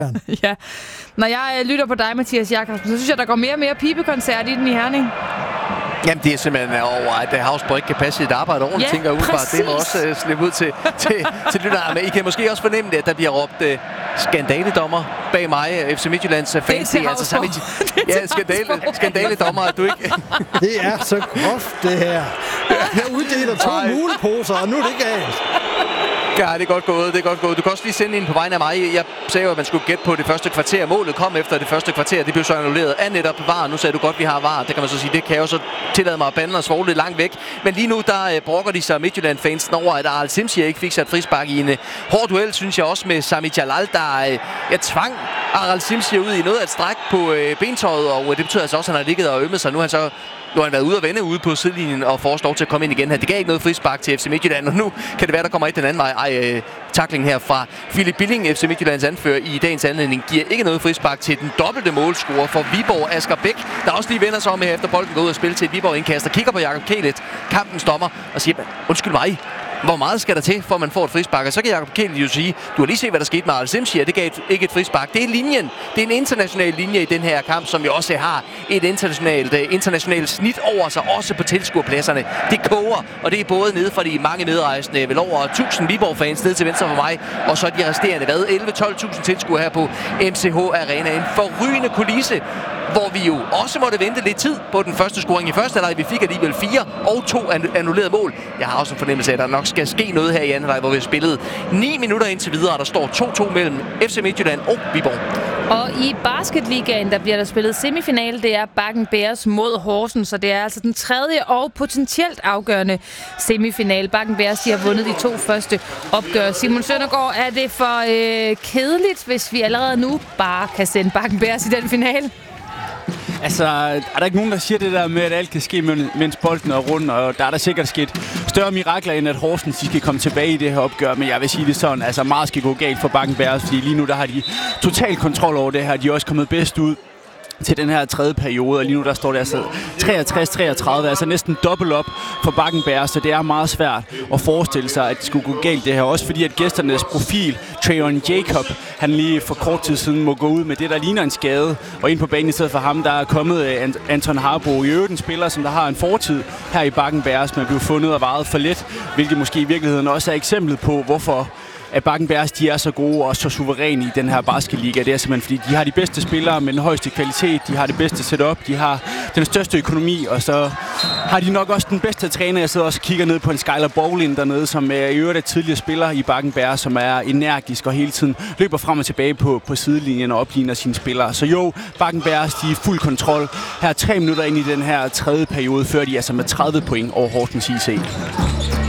Ja. Når jeg lytter på dig, Mathias Jakobsen, så synes jeg, der går mere og mere pibekoncert i den i Herning. Jamen, det er simpelthen over, at Havsborg ikke kan passe sit arbejde ordentligt, tænker jeg umiddelbart. Det må også slippe ud til lytterne. Men I kan måske også fornemme det, at der bliver råbt skandaledommer bag mig, FC Midtjyllands fans. Det er Havsborg. Skandaledommer, at du ikke... Det er så groft, det her. Jeg uddeler 2 muleposer, og nu er det galt. Ja, det er godt gået, det er godt gået. Du kan også lige sende en på vegne af mig. Jeg sagde jo, at man skulle gætte på det første kvarter. Målet kom efter det første kvarter. Det blev så annulleret af netop VAR. Nu sagde du godt, vi har VAR. Det kan man så sige. Det kan jeg jo så tillade mig at bande og svogle lidt langt væk. Men lige nu, der brokker de sig Midtjylland-fansen over, at Aral Simsier ikke fik sat frispark i en hård duel, synes jeg også, med Sami Jalal, der tvang Aral Simsier ud i noget af et stræk på bentøjet. Og det betyder altså også, at han har ligget og ømmet sig. Nu har han været ude og vende ude på sidelinjen og får lov til at komme ind igen her. Det gav ikke noget frispark til FC Midtjylland, og nu kan det være, der kommer den anden vej. Tackling her fra Philip Billing, FC Midtjyllands anfører i dagens anledning, giver ikke noget frispark til den dobbelte målscorer for Viborg, Asger Bæk, der også lige vender sig om her efter bolden går ud og spiller til et Viborg-indkast og kigger på Jakob Kjelit, kampens dommer, og siger, undskyld mig, hvor meget skal der til, for man får et frispark? Og så kan Jakob Kjelit jo sige, du har lige set, hvad der skete med Aral Simsier, det gav ikke et frispark. Det er linjen. Det er en international linje i den her kamp, som jo også har et internationalt snit over sig, også på tilskuerpladserne. Det koger, og det er både nede fra de mange medrejsende, vel over 1000 Viborg-fans nede til venstre for mig, og så de resterende, 11-12.000 tilskuere her på MCH Arena. En forrygende kulisse, hvor vi jo også måtte vente lidt tid på den første scoring i første halvleg. Vi fik alligevel 4 og 2 annullerede mål. Jeg har også en fornemmelse af, at der nok skal ske noget her i anden halvleg, hvor vi har spillet 9 minutter indtil videre, og der står 2-2 mellem FC Midtjylland og Viborg. Og i basketligaen, der bliver der spillet semifinale. Det er Bakken Bears mod Horsens, så det er altså den tredje og potentielt afgørende semifinale. Bakken Bears, de har vundet de 2 første opgør. Simon Søndergaard, er det for kedeligt, hvis vi allerede nu bare kan sende Bakken Bears i den finale? Altså, er der ikke nogen, der siger det der med, at alt kan ske, mens bolden er rundt, og der er der sikkert sket større mirakler, end at Horsens de skal komme tilbage i det her opgør, men jeg vil sige det sådan, altså meget skal gå galt for Bakken Bears, fordi lige nu der har de total kontrol over det her, de er også kommet bedst ud til den her tredje periode, og lige nu der står det altså 63-33, altså næsten dobbelt op for Bakken Bears, så det er meget svært at forestille sig, at det skulle gå galt det her, også fordi at gæsternes profil, Trayon Jacob, han lige for kort tid siden må gå ud med det, der ligner en skade, og ind på banen i stedet for ham, der er kommet Anton Harbo, i øvrigt en spiller, som der har en fortid her i Bakken Bears, men blev fundet og varet for let, hvilket måske i virkeligheden også er eksemplet på, hvorfor at Bakken Bears, de er så gode og så suveræne i den her basketliga. Det er simpelthen, fordi de har de bedste spillere med den højeste kvalitet, de har det bedste setup, de har den største økonomi, og så har de nok også den bedste træner. Jeg sidder også og kigger ned på en Skyler Bowlin dernede, som er i øvrigt er tidligere spiller i Bakken Bears, som er energisk og hele tiden løber frem og tilbage på sidelinjen og opligner sine spillere. Så jo, Bakken Bears, de er fuld kontrol. Her 3 minutter ind i den her tredje periode, før de altså med 30 point over Horsens IC.